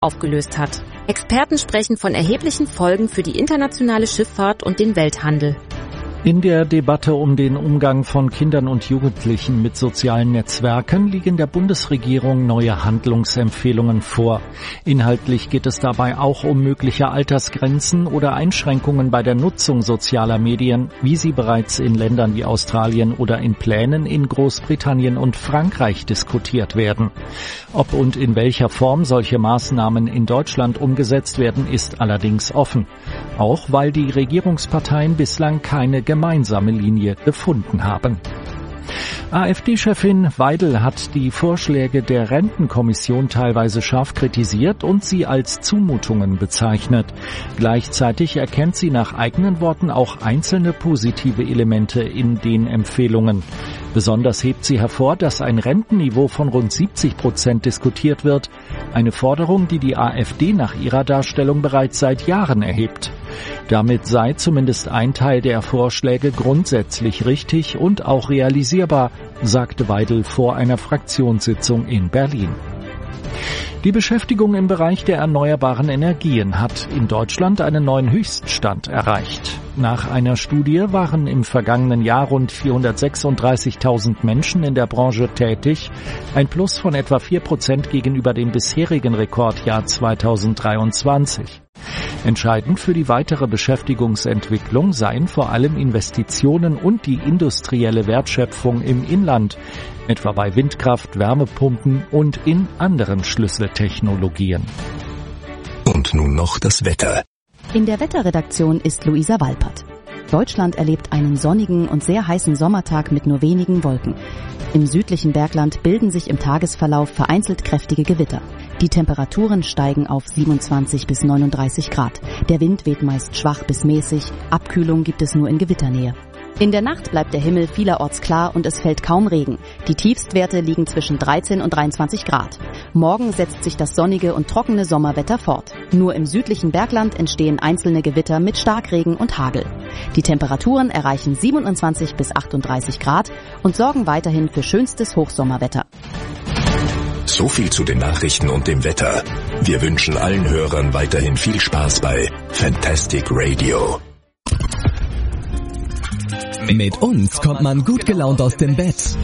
aufgelöst hat. Experten sprechen von erheblichen Folgen für die internationale Schifffahrt und den Welthandel. In der Debatte um den Umgang von Kindern und Jugendlichen mit sozialen Netzwerken liegen der Bundesregierung neue Handlungsempfehlungen vor. Inhaltlich geht es dabei auch um mögliche Altersgrenzen oder Einschränkungen bei der Nutzung sozialer Medien, wie sie bereits in Ländern wie Australien oder in Plänen in Großbritannien und Frankreich diskutiert werden. Ob und in welcher Form solche Maßnahmen in Deutschland umgesetzt werden, ist allerdings offen. Auch weil die Regierungsparteien bislang keine gemeinsame Linie gefunden haben. AfD-Chefin Weidel hat die Vorschläge der Rentenkommission teilweise scharf kritisiert und sie als Zumutungen bezeichnet. Gleichzeitig erkennt sie nach eigenen Worten auch einzelne positive Elemente in den Empfehlungen. Besonders hebt sie hervor, dass ein Rentenniveau von rund 70% diskutiert wird, eine Forderung, die die AfD nach ihrer Darstellung bereits seit Jahren erhebt. Damit sei zumindest ein Teil der Vorschläge grundsätzlich richtig und auch realisierbar, sagte Weidel vor einer Fraktionssitzung in Berlin. Die Beschäftigung im Bereich der erneuerbaren Energien hat in Deutschland einen neuen Höchststand erreicht. Nach einer Studie waren im vergangenen Jahr rund 436.000 Menschen in der Branche tätig, ein Plus von etwa 4% gegenüber dem bisherigen Rekordjahr 2023. Entscheidend für die weitere Beschäftigungsentwicklung seien vor allem Investitionen und die industrielle Wertschöpfung im Inland, etwa bei Windkraft, Wärmepumpen und in anderen Schlüsseltechnologien. Und nun noch das Wetter. In der Wetterredaktion ist Luisa Walpert. Deutschland erlebt einen sonnigen und sehr heißen Sommertag mit nur wenigen Wolken. Im südlichen Bergland bilden sich im Tagesverlauf vereinzelt kräftige Gewitter. Die Temperaturen steigen auf 27 bis 39 Grad. Der Wind weht meist schwach bis mäßig, Abkühlung gibt es nur in Gewitternähe. In der Nacht bleibt der Himmel vielerorts klar und es fällt kaum Regen. Die Tiefstwerte liegen zwischen 13 und 23 Grad. Morgen setzt sich das sonnige und trockene Sommerwetter fort. Nur im südlichen Bergland entstehen einzelne Gewitter mit Starkregen und Hagel. Die Temperaturen erreichen 27 bis 38 Grad und sorgen weiterhin für schönstes Hochsommerwetter. So viel zu den Nachrichten und dem Wetter. Wir wünschen allen Hörern weiterhin viel Spaß bei Fantastic Radio. Mit uns kommt man gut gelaunt aus dem Bett.